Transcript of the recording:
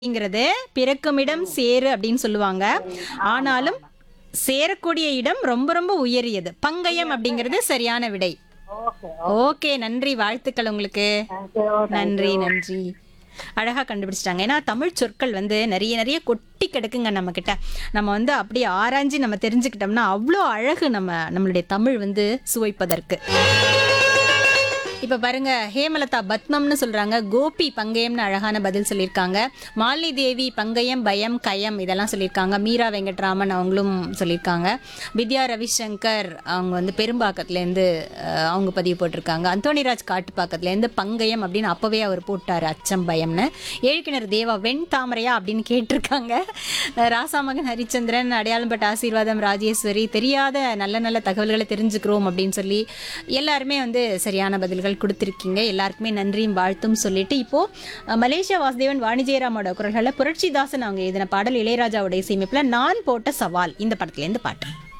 அப்படிங்கிறது பிறக்கும் இடம் சேரு அப்படின்னு சொல்லுவாங்க. ஆனாலும் சேரக்கூடிய இடம் ரொம்ப ரொம்ப உயரியது. பங்கயம் அப்படிங்கிறது சரியான விடை. ஓகே. ஓகே, நன்றி, வாழ்த்துக்கள் உங்களுக்கு. தேங்க்யூ. நன்றி நன்றி. அழகா கண்டுபிடிச்சிட்டாங்க. ஏன்னா தமிழ் சொற்கள் வந்து நிறைய நிறைய கொட்டி கிடக்குங்க நம்ம கிட்ட. நம்ம வந்து அப்படியே ஆராய்ஞ்சு நம்ம தெரிஞ்சுக்கிட்டோம்னா அவ்வளோ அழகு நம்மளுடைய தமிழ் வந்து சுவைப்பதற்கு. இப்ப பாருங்க, ஹேமலதா பத்மம்னு சொல்றாங்க, கோபி பங்கயம்னு அழகான பதில் சொல்லியிருக்காங்க. மாலினி தேவி பங்கயம், பயம், கயம் இதெல்லாம் சொல்லியிருக்காங்க. மீரா வெங்கட்ராமன் அவங்களும் சொல்லியிருக்காங்க. வித்யா ரவிசங்கர் அவங்க வந்து பெரும்பாக்கத்துலேருந்து அவங்க பதிவு போட்டிருக்காங்க. அந்தோணிராஜ் காட்டுப்பாக்கத்துலேருந்து பங்கயம் அப்படின்னு அப்போவே அவர் போட்டார், அச்சம் பயம்னு. ஏழுக்கிணறு தேவா வெண் தாமரையா அப்படின்னு கேட்டிருக்காங்க. ராசாமகன் ஹரிச்சந்திரன் அடையாளம்பட்ட ஆசீர்வாதம் ராஜேஸ்வரி தெரியாத நல்ல நல்ல தகவல்களை தெரிஞ்சுக்கிறோம் அப்படின்னு சொல்லி எல்லாருமே வந்து சரியான பதில்கள் கொடுத்திருக்கீங்க. எல்லாருக்குமே நன்றியும் வாழ்த்தும் சொல்லிட்டு இப்போ மலேசியா வாசுதேவன் வாணிஜெயராமோட குரல்களில் புரட்சிதாசன் அவங்க எழுதின பாடல் இளையராஜாவுடைய இசையமைப்பில் நான் போட்ட சவால் இந்த படத்துலேருந்து பாட்டு.